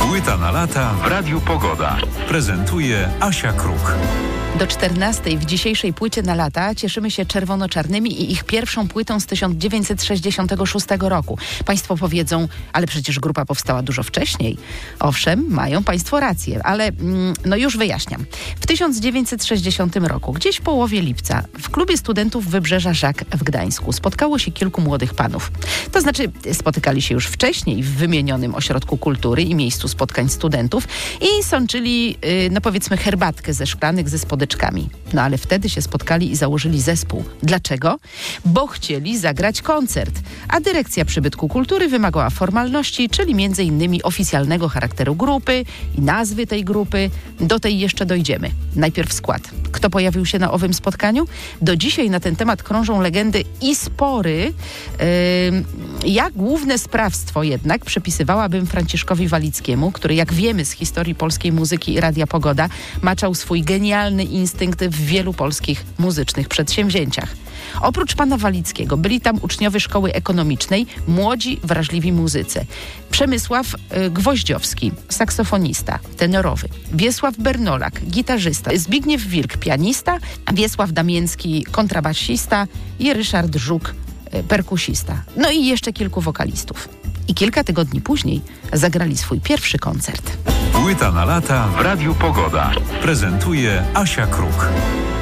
Płyta na lata w Radiu Pogoda. Prezentuje Asia Kruk. Do 14 w dzisiejszej Płycie na lata cieszymy się Czerwono-Czarnymi i ich pierwszą płytą z 1966 roku. Państwo powiedzą, ale przecież grupa powstała dużo wcześniej. Owszem, mają Państwo rację, ale już wyjaśniam. W 1960 roku, gdzieś w połowie lipca, w klubie studentów Wybrzeża Żak w Gdańsku spotkało się kilku młodych panów. To znaczy, spotykali się już wcześniej w wymienionym ośrodku kultury i miejscu spotkań studentów i sączyli, powiedzmy, herbatkę ze szklanek ze spodeczkami. No ale wtedy się spotkali i założyli zespół. Dlaczego? Bo chcieli zagrać koncert, a dyrekcja przybytku kultury wymagała formalności, czyli m.in. oficjalnego charakteru grupy i nazwy tej grupy. Do tej jeszcze dojdziemy. Najpierw skład. Kto pojawił się na owym spotkaniu? Do dzisiaj na ten temat krążą legendy i spory. Ja główne sprawstwo jednak przypisywałabym Franciszkowi Walickiemu, który, jak wiemy z historii polskiej muzyki i Radia Pogoda, maczał swój genialny instynkt w wielu polskich muzycznych przedsięwzięciach. Oprócz pana Walickiego byli tam uczniowie szkoły ekonomicznej, młodzi, wrażliwi muzycy. Przemysław Gwoździowski, saksofonista, tenorowy. Wiesław Bernolak, gitarzysta. Zbigniew Wilk, pianista. Wiesław Damięcki, kontrabasista i Ryszard Żuk, perkusista. No i jeszcze kilku wokalistów. I kilka tygodni później zagrali swój pierwszy koncert. Płyta na lata w Radiu Pogoda. Prezentuje Asia Kruk.